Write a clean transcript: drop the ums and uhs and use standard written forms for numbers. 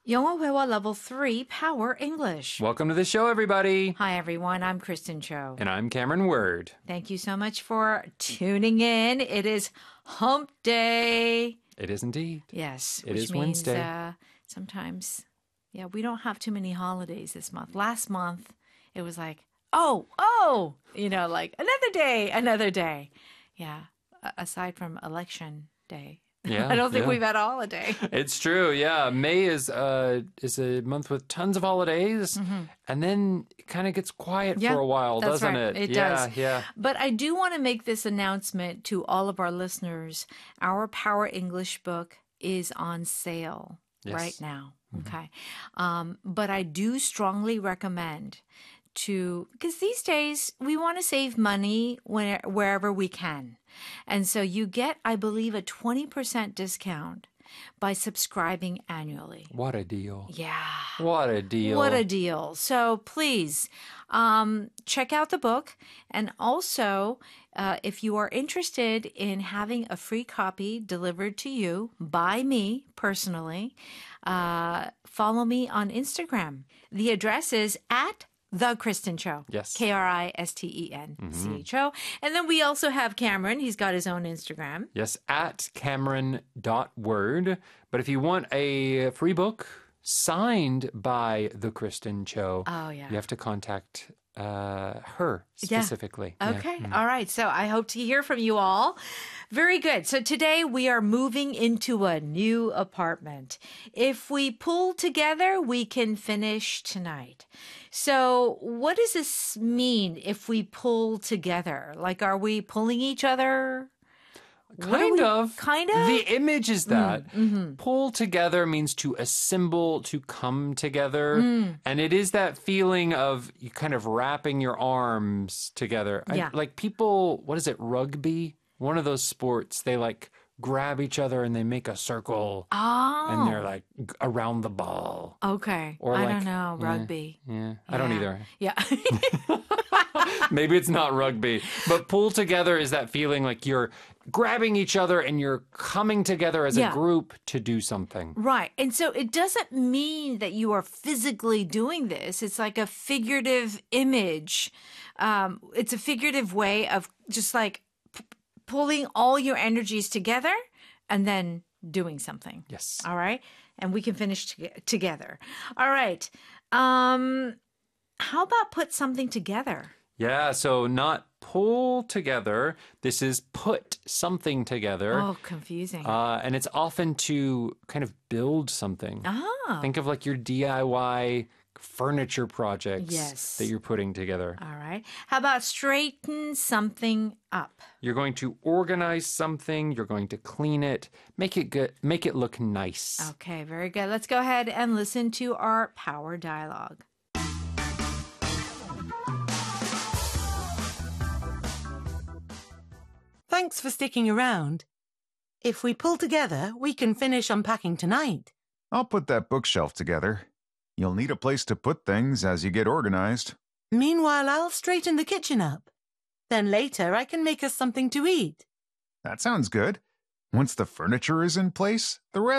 영어 회화 Level 3 Power English. Welcome to the show, everybody. Hi, everyone. I'm Kristen Cho. And I'm Cameron Word. Thank you so much for tuning in. It is Hump Day. It is indeed. Yes. It which is means, Wednesday. Sometimes, we don't have too many holidays this month. Last month, it was like, like another day. Yeah. Aside from election day. Yeah, I don't think we've had a holiday. It's true. Yeah. May is a month with tons of holidays. And then it kind of gets quiet for a while, that's doesn't right. it? It does. Yeah. But I do want to make this announcement to all of our listeners. Our Power English book is on sale right now. Okay. But I do strongly recommend because these days we want to save money wherever we can. And so you get, I believe, a 20% discount by subscribing annually. What a deal. Yeah. What a deal. What a deal. So please check out the book. And also, if you are interested in having a free copy delivered to you by me personally, follow me on Instagram. The address is at The Kristen Cho. Yes. KRISTENCHO. And then we also have Cameron. He's got his own Instagram. Yes, at Cameron.word. But if you want a free book signed by The Kristen Cho, you have to contact her specifically. Yeah. Okay. All right. So I hope to hear from you all. Very good. So today we are moving into a new apartment. If we pull together, we can finish tonight. So what does this mean if we pull together? Like, are we pulling each other? Kind of. Kind of? The image is that pull together means to assemble, to come together. And it is that feeling of you kind of wrapping your arms together. Yeah. Like people, what is it, rugby? One of those sports, they like grab each other and they make a circle. Oh. And they're like around the ball. Okay. Or I like, don't know. Rugby. Yeah. I don't either. Yeah. Maybe it's not rugby. But pull together is that feeling like you're grabbing each other and you're coming together as a group to do something. Right. And so it doesn't mean that you are physically doing this. It's like a figurative image. It's a figurative way of just like pulling all your energies together and then doing something. Yes. All right. And we can finish together. All right. How about put something together? Yeah, so not pull together. This is put something together. Oh, confusing. And it's often to kind of build something. Think of like your DIY furniture projects that you're putting together. All right. How about straighten something up? You're going to organize something. You're going to clean it. Make it good. Make it look nice. Okay, very good. Let's go ahead and listen to our power dialogue. Thanks for sticking around. If we pull together, we can finish unpacking tonight. I'll put that bookshelf together. You'll need a place to put things as you get organized. Meanwhile, I'll straighten the kitchen up. Then later, I can make us something to eat. That sounds good. Once the furniture is in place, the rest